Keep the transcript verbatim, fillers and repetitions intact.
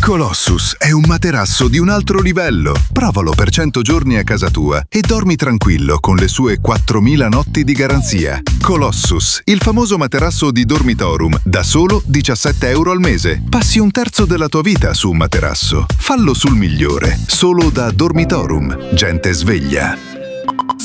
Colossus è un materasso di un altro livello. Provalo per cento giorni a casa tua e dormi tranquillo con le sue quattromila notti di garanzia. Colossus, il famoso materasso di Dormitorum, da solo diciassette euro al mese. Passi un terzo della tua vita su un materasso. Fallo sul migliore, solo da Dormitorum. Gente sveglia.